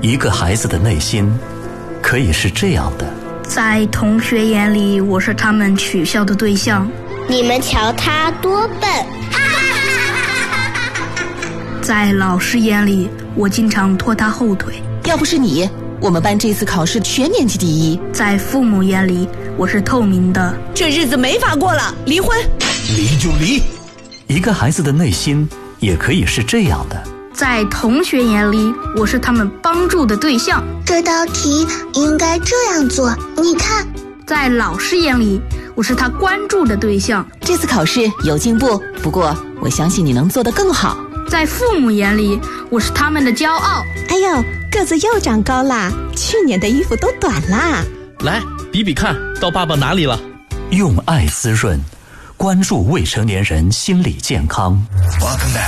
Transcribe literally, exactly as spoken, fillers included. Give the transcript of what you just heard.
一个孩子的内心可以是这样的， 在同学眼里，我是他们取笑的对象。 你们瞧他多笨！ 在老师眼里，我经常拖他后腿。 要不是你，我们班这次考试全年级第一。 在父母眼里，我是透明的。 这日子没法过了，离婚！ 离就离。 一个孩子的内心也可以是这样的， 在同学眼里，我是他们帮助的对象。 这道题应该这样做，你看。 在老师眼里，我是他关注的对象。 这次考试有进步，不过我相信你能做得更好。 在父母眼里，我是他们的骄傲。 哎呦，个子又长高啦，去年的衣服都短啦。 来比比看，到爸爸哪里了？ 用爱滋润，关注未成年人心理健康。